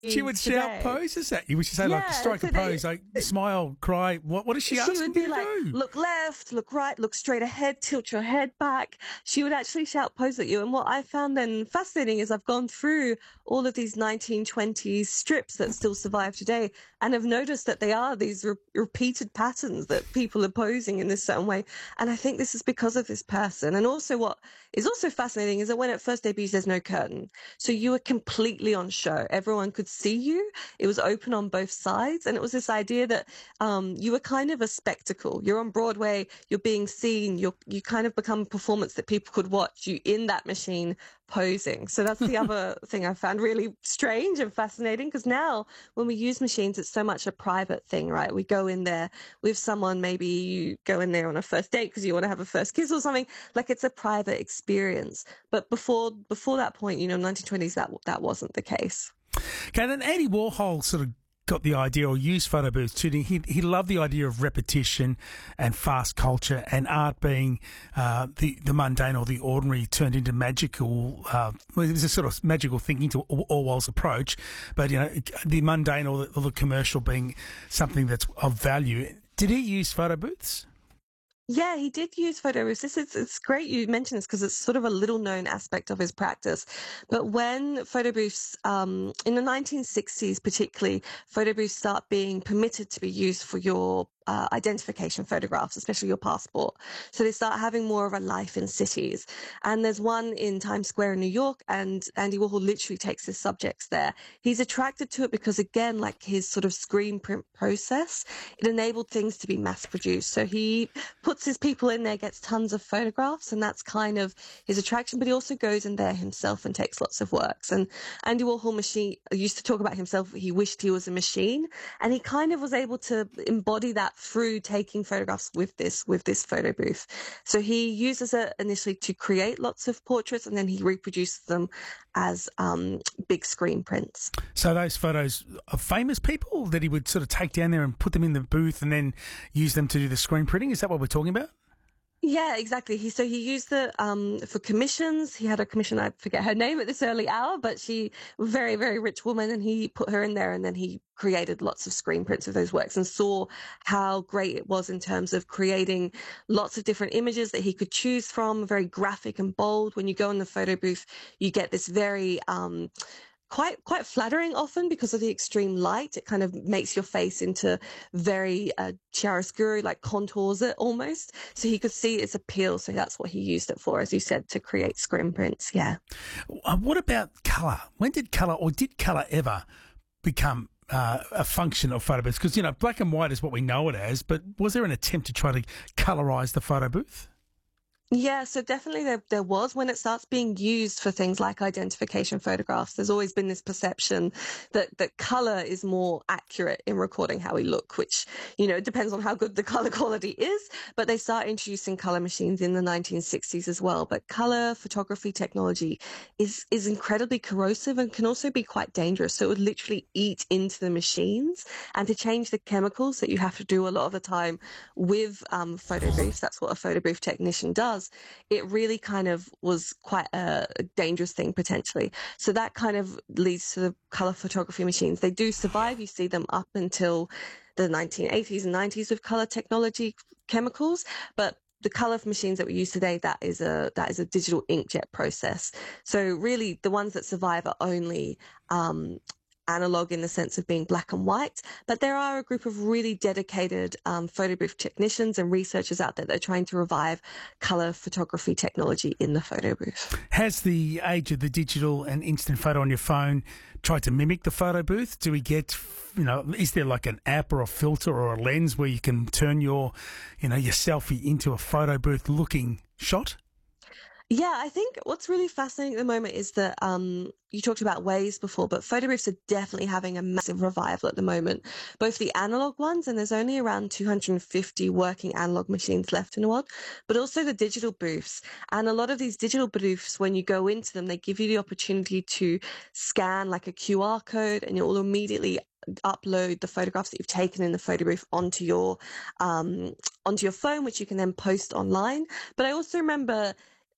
She would shout today. poses at you. Would she say, like, Yeah, strike a so they, pose, like, smile, cry? What is she she asking would you be to like, do? look left, look right, look straight ahead, tilt your head back. She would actually shout pose at you. And what I found then fascinating is I've gone through all of these 1920s strips that still survive today and have noticed that they are these repeated patterns that people are posing in this certain way. And I think this is because of this person. And also what is also fascinating is that when it first debuts, there's no curtain. So you were completely on show. Everyone could see you. It was open on both sides. And it was this idea that you were kind of a spectacle. You're on Broadway, you're being seen, you kind of become a performance that people could watch you in that machine posing. So that's the other thing I found really strange and fascinating, because now when we use machines, it's so much a private thing, right? We go in there with someone, maybe you go in there on a first date because you want to have a first kiss or something, like it's a private experience. But before that point, 1920s, that wasn't the case. Okay, then Andy Warhol sort of got the idea or used photo booths too. He loved the idea of repetition and fast culture and art being the mundane or the ordinary turned into magical. There's a sort of magical thinking to Orwell's approach, but the mundane or the commercial being something that's of value. Did he use photo booths? Yeah, he did use photo booths. It's great you mentioned this because it's sort of a little known aspect of his practice. But when photo booths, in the 1960s particularly, photo booths start being permitted to be used for your identification photographs, especially your passport. So they start having more of a life in cities. And there's one in Times Square in New York, and Andy Warhol literally takes his subjects there. He's attracted to it because, again, like his sort of screen print process, it enabled things to be mass produced. So he puts his people in there, gets tons of photographs, and that's kind of his attraction. But he also goes in there himself and takes lots of works. And Andy Warhol used to talk about himself, he wished he was a machine, and he kind of was able to embody that through taking photographs with this photo booth. So he uses it initially to create lots of portraits, and then he reproduces them as big screen prints. So those photos of famous people that he would sort of take down there and put them in the booth and then use them to do the screen printing, is that what we're talking about? Yeah, exactly. He used it for commissions. He had a commission, I forget her name at this early hour, but she was a very, very rich woman, and he put her in there, and then he created lots of screen prints of those works and saw how great it was in terms of creating lots of different images that he could choose from, very graphic and bold. When you go in the photo booth, you get this very quite flattering often because of the extreme light. It kind of makes your face into very chiaroscuro, like contours it almost. So he could see its appeal. So that's what he used it for, as you said, to create screen prints. Yeah. What about colour? When did colour, or did colour ever become a function of photo booths? Because, black and white is what we know it as, but was there an attempt to try to colorise the photo booth? Yeah, so definitely there was. When it starts being used for things like identification photographs, there's always been this perception that color is more accurate in recording how we look, which, it depends on how good the color quality is. But they start introducing color machines in the 1960s as well. But color photography technology is incredibly corrosive and can also be quite dangerous. So it would literally eat into the machines, and to change the chemicals that you have to do a lot of the time with photo booths, that's what a photo booth technician does. It really kind of was quite a dangerous thing potentially. So that kind of leads to the color photography machines. They do survive. You see them up until the 1980s and 90s with color technology chemicals, but the color machines that we use today, that is a digital inkjet process. So really the ones that survive are only analog in the sense of being black and white, but there are a group of really dedicated photo booth technicians and researchers out there that are trying to revive color photography technology in the photo booth. Has the age of the digital and instant photo on your phone tried to mimic the photo booth? Do we get, is there like an app or a filter or a lens where you can turn your selfie into a photo booth looking shot? Yeah, I think what's really fascinating at the moment is that you talked about waves before, but photo booths are definitely having a massive revival at the moment. Both the analog ones, and there's only around 250 working analog machines left in the world, but also the digital booths. And a lot of these digital booths, when you go into them, they give you the opportunity to scan like a QR code, and it will immediately upload the photographs that you've taken in the photo booth onto your phone, which you can then post online. But I also remember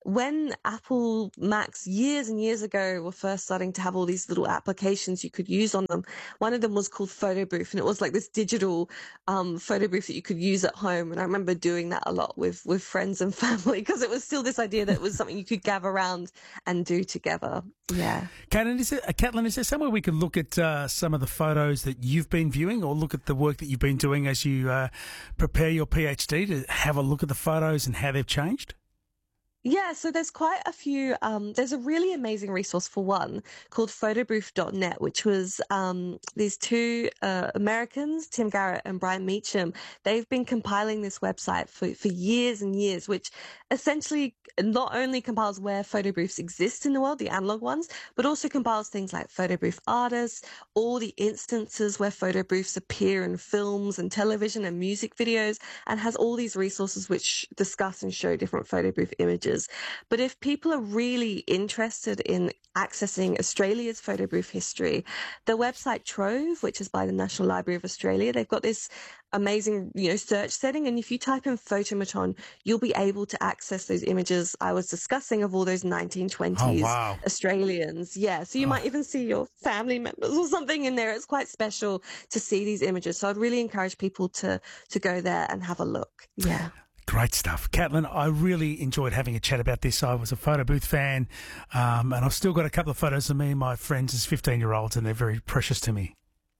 when Apple Macs years and years ago were first starting to have all these little applications you could use on them, one of them was called Photo Booth, and it was like this digital photo booth that you could use at home. And I remember doing that a lot with friends and family, because it was still this idea that it was something you could gather around and do together. Yeah. Caitlin, is there somewhere we could look at some of the photos that you've been viewing, or look at the work that you've been doing as you prepare your PhD, to have a look at the photos and how they've changed? Yeah, so there's quite a few. There's a really amazing resource, for one, called photobooth.net, which was these two Americans, Tim Garrett and Brian Meacham. They've been compiling this website for years and years, which essentially not only compiles where photo booths exist in the world, the analog ones, but also compiles things like photo booth artists, all the instances where photo booths appear in films and television and music videos, and has all these resources which discuss and show different photo booth images. But if people are really interested in accessing Australia's photo booth history, the website Trove, which is by the National Library of Australia, they've got this amazing, search setting. And if you type in Photomaton, you'll be able to access those images I was discussing of all those 1920s Australians. Yeah. So you might even see your family members or something in there. It's quite special to see these images. So I'd really encourage people to go there and have a look. Yeah. Great stuff. Caitlin, I really enjoyed having a chat about this. I was a photo booth fan, and I've still got a couple of photos of me and my friends as 15-year-olds, and they're very precious to me.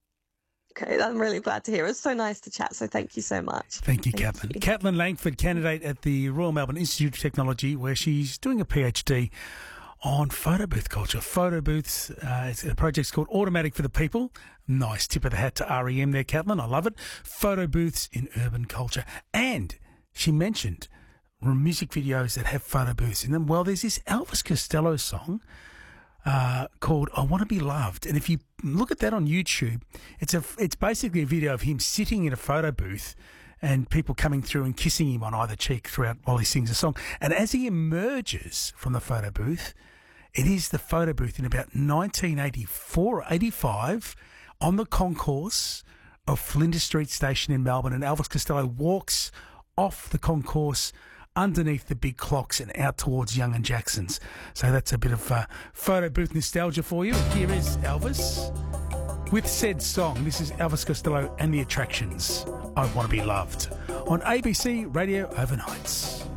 Okay, I'm really glad to hear. It was so nice to chat, so thank you so much. Thank you, Caitlin. Caitlin Langford, candidate at the Royal Melbourne Institute of Technology, where she's doing a PhD on photo booth culture. Photo booths, the project's called Automatic for the People. Nice tip of the hat to REM there, Caitlin. I love it. Photo booths in urban culture. And she mentioned music videos that have photo booths in them. Well, there's this Elvis Costello song called I Want to Be Loved. And if you look at that on YouTube, it's basically a video of him sitting in a photo booth and people coming through and kissing him on either cheek throughout while he sings a song. And as he emerges from the photo booth, it is the photo booth in about 1984 or 85 on the concourse of Flinders Street Station in Melbourne. And Elvis Costello walks off the concourse underneath the big clocks and out towards Young and Jackson's. So that's a bit of photo booth nostalgia for you. Here is Elvis with said song. This is Elvis Costello and the Attractions. I Want to Be Loved on ABC Radio Overnights.